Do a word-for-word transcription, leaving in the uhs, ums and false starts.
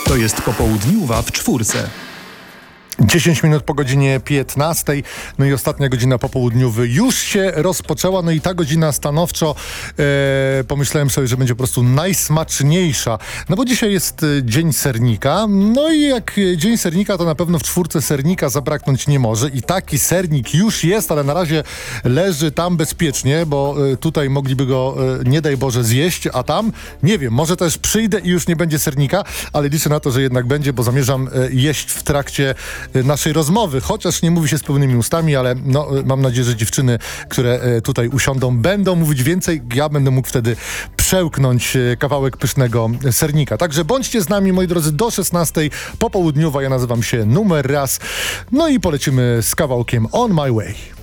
To jest popołudniuwa w czwórce. dziesięć minut po godzinie piętnastej, no i ostatnia godzina popołudniowy już się rozpoczęła, no i ta godzina stanowczo e, pomyślałem sobie, że będzie po prostu najsmaczniejsza, no bo dzisiaj jest e, dzień sernika, no i jak dzień sernika, to na pewno w czwórce sernika zabraknąć nie może i taki sernik już jest, ale na razie leży tam bezpiecznie, bo e, tutaj mogliby go e, nie daj Boże zjeść, a tam, nie wiem, może też przyjdę i już nie będzie sernika, ale liczę na to, że jednak będzie, bo zamierzam e, jeść w trakcie naszej rozmowy, chociaż nie mówi się z pełnymi ustami, ale no, mam nadzieję, że dziewczyny, które tutaj usiądą, będą mówić więcej. Ja będę mógł wtedy przełknąć kawałek pysznego sernika. Także bądźcie z nami, moi drodzy, do szesnastej popołudniowa. Ja nazywam się Numer Raz. No i polecimy z kawałkiem On My Way.